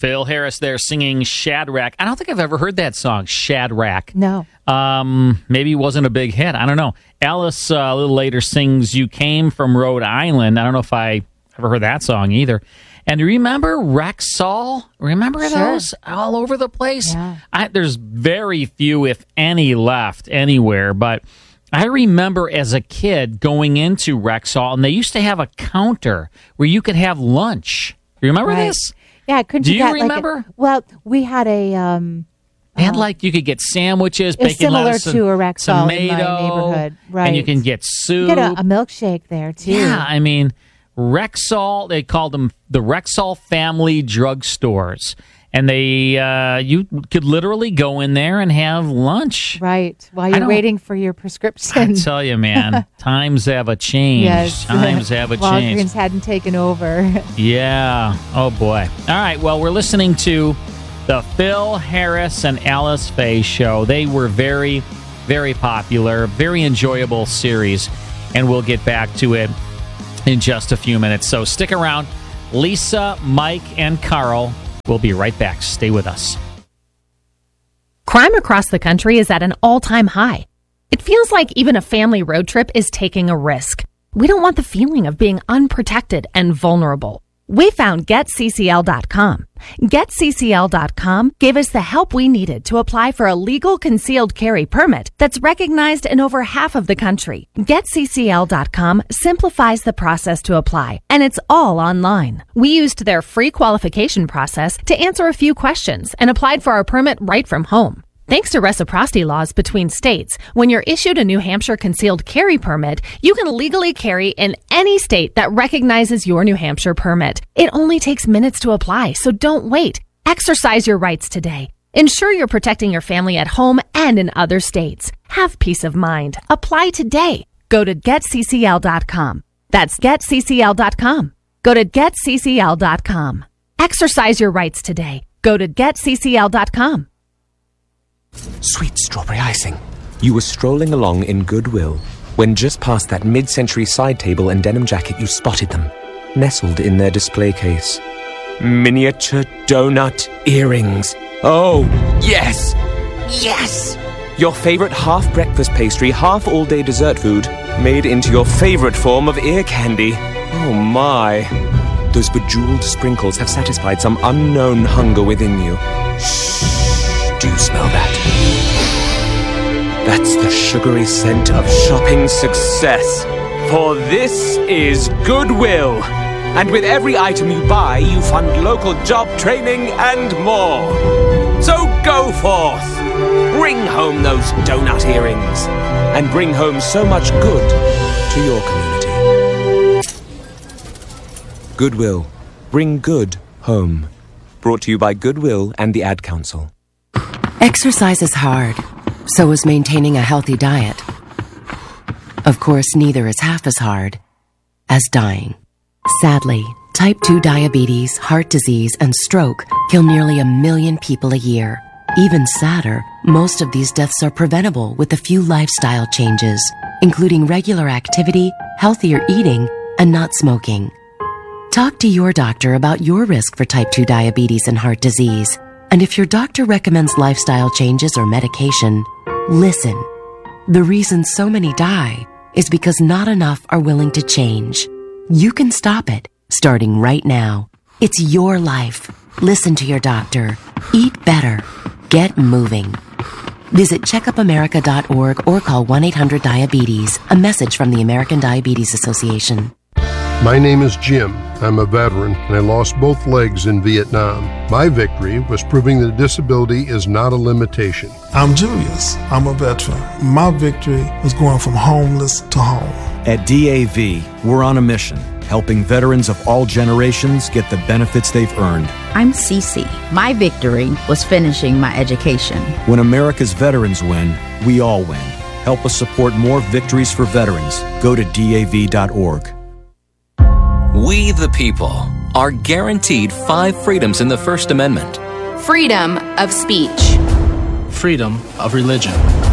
Phil Harris there singing Shadrach. I don't think I've ever heard that song, Shadrach. No. Maybe it wasn't a big hit. I don't know. Alice, a little later, sings You Came from Rhode Island. I don't know if I ever heard that song either. And remember Rexall? Remember those? All over the place? Yeah. There's very few, if any, left anywhere. But I remember as a kid going into Rexall, and they used to have a counter where you could have lunch. You remember this? Yeah, couldn't Do you you get remember? We had a They had you could get sandwiches, it's bacon, similar lettuce, to a Rexall in my tomato, neighborhood, right? And you can get soup. You get a milkshake there too. Yeah, I mean Rexall. They called them the Rexall Family Drugstores, and they you could literally go in there and have lunch. Right, while you're waiting for your prescription. I tell you, man, times have a change. Yes. Times have a change. Walgreens hadn't taken over. Yeah. Oh, boy. All right. Well, we're listening to the Phil Harris and Alice Faye show. They were very, very popular, very enjoyable series, and we'll get back to it in just a few minutes. So stick around. Lisa, Mike, and Carl will be right back. Stay with us. Crime across the country is at an all-time high. It feels like even a family road trip is taking a risk. We don't want the feeling of being unprotected and vulnerable. We found GetCCL.com. GetCCL.com gave us the help we needed to apply for a legal concealed carry permit that's recognized in over half of the country. GetCCL.com simplifies the process to apply, and it's all online. We used their free qualification process to answer a few questions and applied for our permit right from home. Thanks to reciprocity laws between states, when you're issued a New Hampshire concealed carry permit, you can legally carry in any state that recognizes your New Hampshire permit. It only takes minutes to apply, so don't wait. Exercise your rights today. Ensure you're protecting your family at home and in other states. Have peace of mind. Apply today. Go to GetCCL.com. That's GetCCL.com. Go to GetCCL.com. Exercise your rights today. Go to GetCCL.com. Sweet strawberry icing. You were strolling along in Goodwill when just past that mid-century side table and denim jacket you spotted them, nestled in their display case. Miniature donut earrings. Oh, yes! Yes! Your favorite half-breakfast pastry, half-all-day dessert food, made into your favorite form of ear candy. Oh, my. Those bejeweled sprinkles have satisfied some unknown hunger within you. Shh. Do you smell that? That's the sugary scent of shopping success. For this is Goodwill. And with every item you buy, you fund local job training and more. So go forth. Bring home those donut earrings. And bring home so much good to your community. Goodwill. Bring good home. Brought to you by Goodwill and the Ad Council. Exercise is hard, so is maintaining a healthy diet. Of course, neither is half as hard as dying. Sadly, type 2 diabetes, heart disease, and stroke kill nearly 1 million people a year. Even sadder, most of these deaths are preventable with a few lifestyle changes, including regular activity, healthier eating, and not smoking. Talk to your doctor about your risk for type 2 diabetes and heart disease. And if your doctor recommends lifestyle changes or medication, listen. The reason so many die is because not enough are willing to change. You can stop it, starting right now. It's your life. Listen to your doctor. Eat better. Get moving. Visit checkupamerica.org or call 1-800-DIABETES. A message from the American Diabetes Association. My name is Jim. I'm a veteran, and I lost both legs in Vietnam. My victory was proving that disability is not a limitation. I'm Julius. I'm a veteran. My victory was going from homeless to home. At DAV, we're on a mission, helping veterans of all generations get the benefits they've earned. I'm Cece. My victory was finishing my education. When America's veterans win, we all win. Help us support more victories for veterans. Go to DAV.org. We, the people, are guaranteed 5 freedoms in the First Amendment. Freedom of speech. Freedom of religion.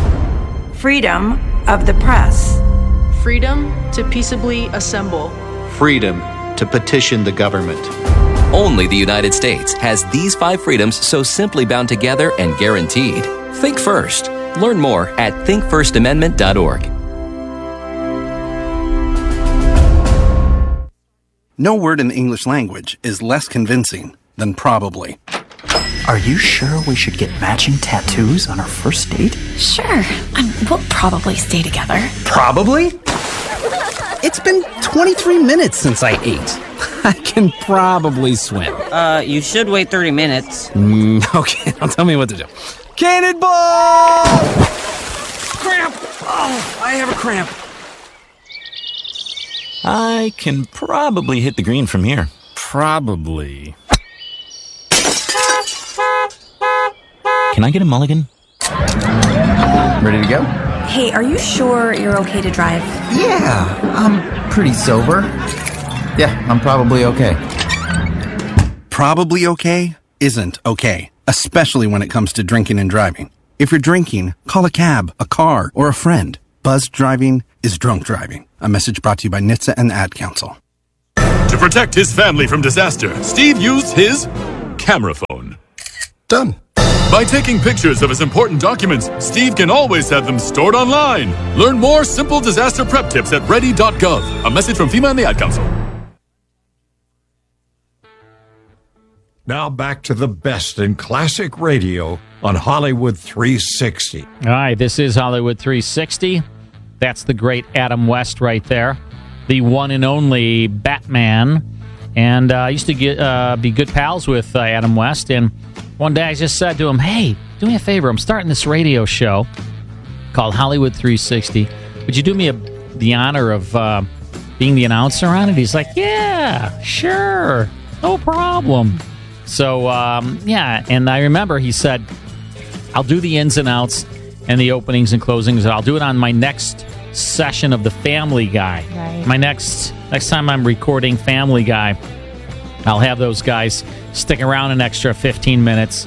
Freedom of the press. Freedom to peaceably assemble. Freedom to petition the government. Only the United States has these 5 freedoms so simply bound together and guaranteed. Think first. Learn more at thinkfirstamendment.org. No word in the English language is less convincing than probably. Are you sure we should get matching tattoos on our first date? Sure. We'll probably stay together. Probably? It's been 23 minutes since I ate. I can probably swim. You should wait 30 minutes. Okay, now tell me what to do. Cannonball! Cramp! Oh, I have a cramp. I can probably hit the green from here. Probably. Can I get a mulligan? Ready to go? Hey, are you sure you're okay to drive? Yeah, I'm pretty sober. Yeah, I'm probably okay. Probably okay isn't okay, especially when it comes to drinking and driving. If you're drinking, call a cab, a car, or a friend. Buzzed driving is drunk driving. A message brought to you by NHTSA and the Ad Council. To protect his family from disaster, Steve used his camera phone. Done. By taking pictures of his important documents, Steve can always have them stored online. Learn more simple disaster prep tips at ready.gov. A message from FEMA and the Ad Council. Now back to the best in classic radio on Hollywood 360. All right, this is Hollywood 360. That's the great Adam West right there, the one and only Batman. And I used to be good pals with Adam West. And one day I just said to him, hey, do me a favor. I'm starting this radio show called Hollywood 360. Would you do me the honor of being the announcer on it? He's like, yeah, sure, no problem. So, yeah, and I remember he said, I'll do the ins and outs and the openings and closings, and I'll do it on my next session of the Family Guy. Right. My next time I'm recording Family Guy, I'll have those guys stick around an extra 15 minutes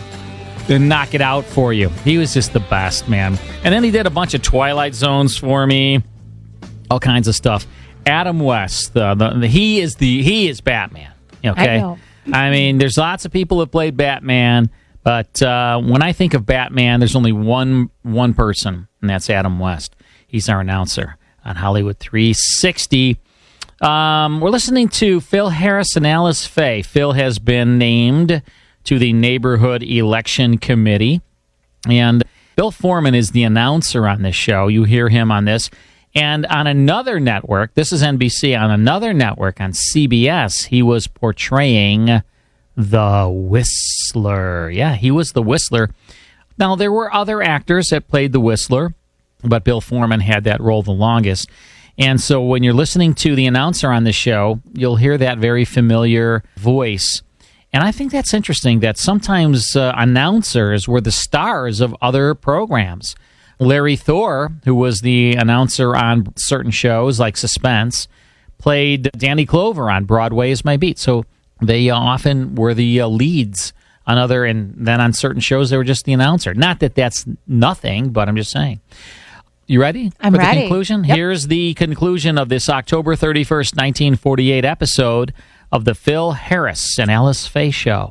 and knock it out for you. He was just the best, man. And then he did a bunch of Twilight Zones for me, all kinds of stuff. Adam West, he is Batman. Okay. I know. I mean, there's lots of people that played Batman, but when I think of Batman, there's only one person, and that's Adam West. He's our announcer on Hollywood 360. We're listening to Phil Harris and Alice Faye. Phil has been named to the Neighborhood Election Committee, and Bill Foreman is the announcer on this show. You hear him on this. And on another network, this is NBC, on another network, on CBS, he was portraying the Whistler. Yeah, he was the Whistler. Now, there were other actors that played the Whistler, but Bill Foreman had that role the longest. And so when you're listening to the announcer on the show, you'll hear that very familiar voice. And I think that's interesting that sometimes announcers were the stars of other programs. Larry Thor, who was the announcer on certain shows like Suspense, played Danny Clover on Broadway Is My Beat. So they often were the leads on other, and then on certain shows they were just the announcer. Not that that's nothing, but I'm just saying. You ready? I'm for the ready. conclusion? Yep. Here's the conclusion of this October 31st, 1948 episode of the Phil Harris and Alice Faye Show.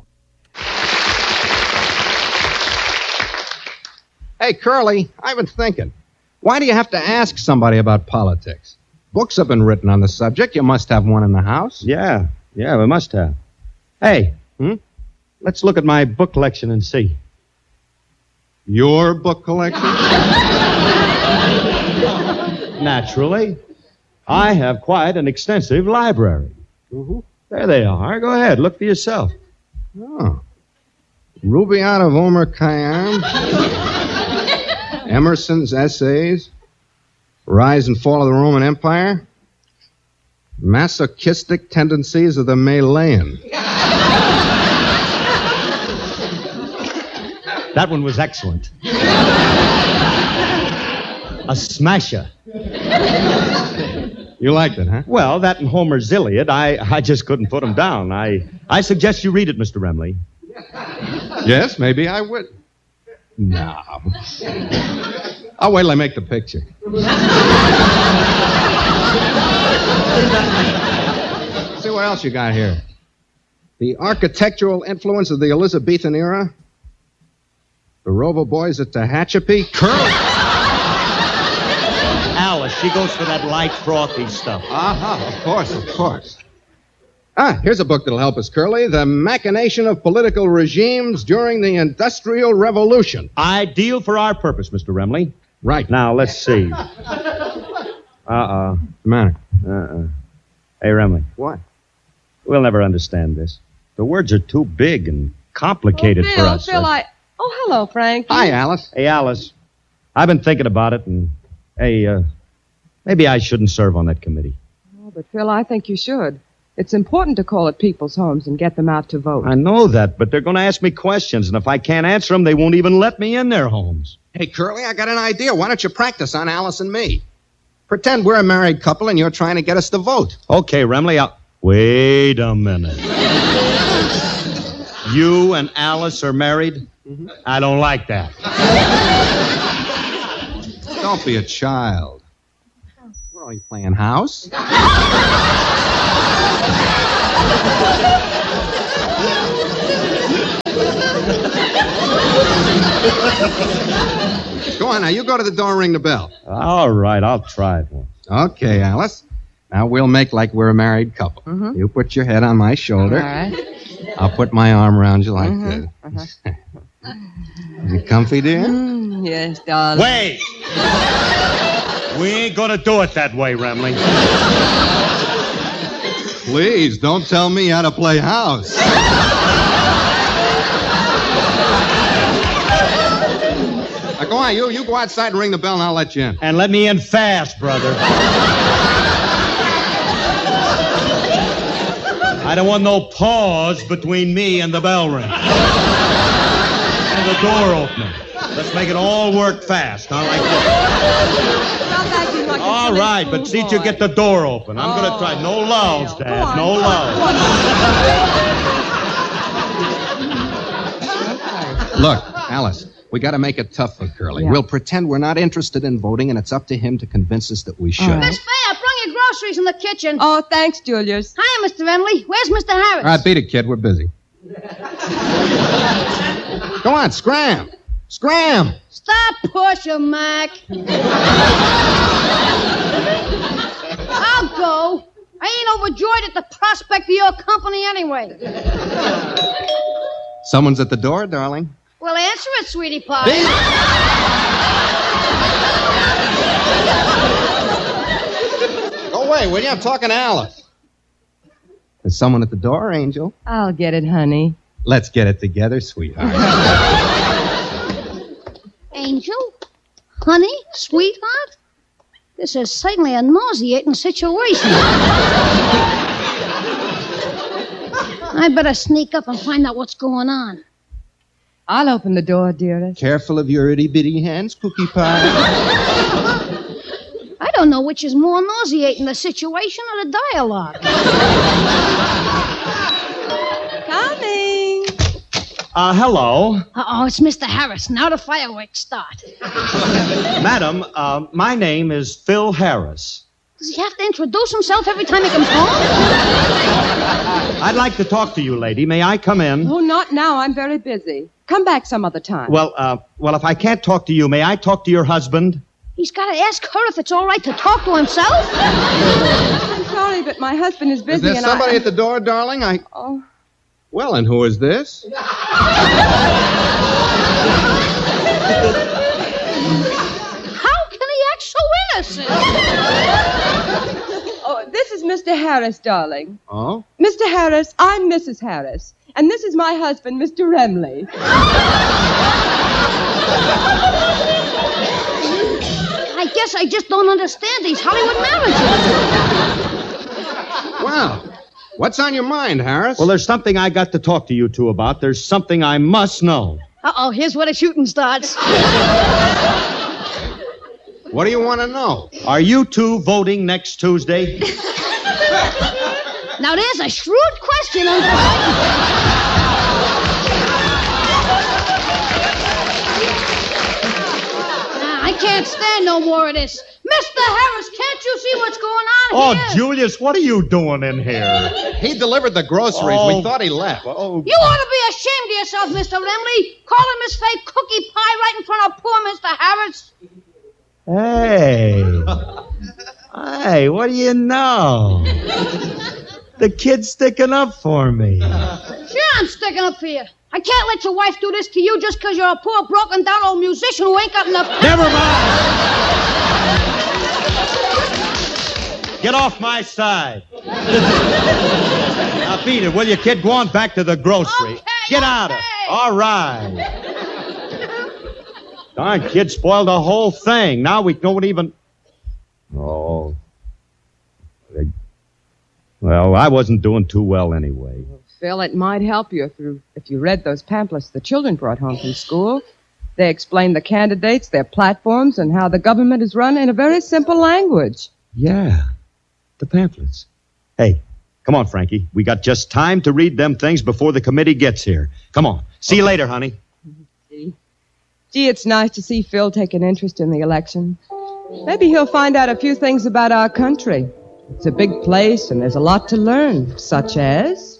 Hey, Curly, I've been thinking. Why do you have to ask somebody about politics? Books have been written on the subject. You must have one in the house. Yeah, we must have. Hey, let's look at my book collection and see. Your book collection? Naturally. I have quite an extensive library. There they are. Go ahead, look for yourself. Oh. Rubaiyat of Omar Khayyam. Emerson's Essays. Rise and Fall of the Roman Empire. Masochistic Tendencies of the Malayan. That one was excellent. A smasher. You liked it, huh? Well, that and Homer's Iliad, I just couldn't put them down. I suggest you read it, Mr. Remley. Yes, maybe I would. No. I'll wait till I make the picture. See what else you got here. The architectural influence of the Elizabethan era? The Rover Boys at Tehachapi? Curly! Alice, she goes for that light, frothy stuff. Of course. Here's a book that'll help us, Curly. The Machination of Political Regimes During the Industrial Revolution. Ideal for our purpose, Mr. Remley. Right. Now, let's see. What's the matter? Hey, Remley. What? We'll never understand this. The words are too big and complicated for us. Phil, Oh, hello, Frank. Hi, Alice. Hey, Alice. I've been thinking about it, and, maybe I shouldn't serve on that committee. Oh, but, Phil, I think you should. It's important to call at people's homes and get them out to vote. I know that, but they're going to ask me questions, and if I can't answer them, they won't even let me in their homes. Hey, Curly, I got an idea. Why don't you practice on Alice and me? Pretend we're a married couple and you're trying to get us to vote. Okay, Remley, Wait a minute. You and Alice are married? Mm-hmm. I don't like that. Don't be a child. We're only playing house. Go on now, you go to the door and ring the bell. All right, I'll try it once. Okay, Alice. Now we'll make like we're a married couple. Mm-hmm. You put your head on my shoulder. All right. I'll put my arm around you like this. You comfy, dear? Yes, darling. Wait! We ain't gonna do it that way, Remley. Please, don't tell me how to play house. Now, go on, you go outside and ring the bell and I'll let you in. And let me in fast, brother. I don't want no pause between me and the bell ring. And the door opening. Let's make it all work fast, huh? Like this. All right, but see you get the door open. I'm going to try. No lulls, Dad. No lulls. Look, Alice, we got to make it tough for Curly. Yeah. We'll pretend we're not interested in voting, and it's up to him to convince us that we should. Miss Fay, I brung your groceries in the kitchen. Oh, thanks, Julius. Hiya, Mr. Emily. Where's Mr. Harris? All right, beat it, kid. We're busy. Go on, scram. Scram! Stop pushing, Mac. I'll go. I ain't overjoyed at the prospect of your company anyway. Someone's at the door, darling. Well, answer it, sweetie pie. Go away, will you? I'm talking to Alice. There's someone at the door, Angel. I'll get it, honey. Let's get it together, sweetheart. Angel? Honey? Sweetheart? This is certainly a nauseating situation. I better sneak up and find out what's going on. I'll open the door, dearest. Careful of your itty-bitty hands, Cookie Pie. I don't know which is more nauseating, the situation or the dialogue. Coming. Hello. Uh-oh, it's Mr. Harris. Now the fireworks start. Madam, my name is Phil Harris. Does he have to introduce himself every time he comes home? I'd like to talk to you, lady. May I come in? Oh, not now. I'm very busy. Come back some other time. Well, if I can't talk to you, may I talk to your husband? He's got to ask her if it's all right to talk to himself. I'm sorry, but my husband is busy. Is there somebody at the door, darling? Oh. Well, and who is this? How can he act so innocent? Oh, this is Mr. Harris, darling. Oh? Mr. Harris, I'm Mrs. Harris. And this is my husband, Mr. Remley. I guess I just don't understand these Hollywood marriages. Wow. What's on your mind, Harris? Well, there's something I got to talk to you two about. There's something I must know. Uh-oh, here's where the shooting starts. What do you want to know? Are you two voting next Tuesday? Now, there's a shrewd question, Uncle. I can't stand no more of this. Mr. Harris, can't Can't you see what's going on Oh, here? Julius, what are you doing in here? He delivered the groceries. We thought he left. You ought to be ashamed of yourself, Mr. Lemley. Calling Miss Fay cookie pie right in front of poor Mr. Harris. Hey, what do you know? The kid's sticking up for me. Sure, I'm sticking up for you. I can't let your wife do this to you just because you're a poor, broken-down old musician who ain't got enough... Never mind. Get off my side. Now, beat it, will you, kid? Go on back to the grocery. Okay, Get out of it. All right. Darn kid spoiled the whole thing. Now we don't even... Oh. Well, I wasn't doing too well anyway. Phil, it might help you if you read those pamphlets the children brought home from school. They explain the candidates, their platforms, and how the government is run in a very simple language. Yeah, the pamphlets. Hey, come on, Frankie. We got just time to read them things before the committee gets here. Come on. See you later, honey. Gee, it's nice to see Phil take an interest in the election. Maybe he'll find out a few things about our country. It's a big place, and there's a lot to learn, such as...